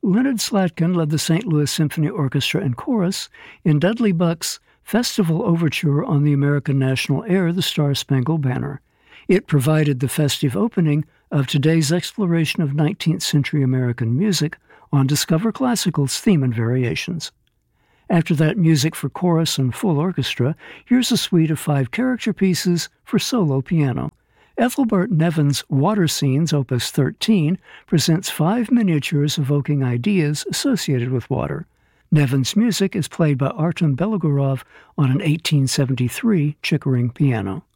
Leonard Slatkin led the St. Louis Symphony Orchestra and Chorus in Dudley Buck's Festival Overture on the American national air, The Star-Spangled Banner. It provided the festive opening of today's exploration of 19th century American music on Discover Classical's Theme and Variations. After that music for chorus and full orchestra, here's a suite of 5 character pieces for solo piano. Ethelbert Nevin's Water Scenes, Opus 13, presents 5 miniatures evoking ideas associated with water. Nevin's music is played by Artem Belogorov on an 1873 Chickering piano.